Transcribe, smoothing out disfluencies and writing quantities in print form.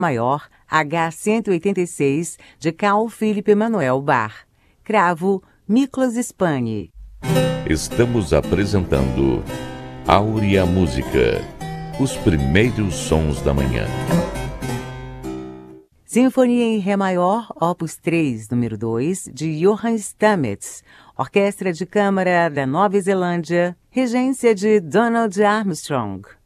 maior H186 de Carl Philipp Emanuel Bach. Cravo, Miklos Spani. Estamos apresentando Áurea Música, os primeiros sons da manhã. Sinfonia em Ré maior, opus 3, número 2, de Johann Stamets, Orquestra de Câmara da Nova Zelândia, regência de Donald Armstrong.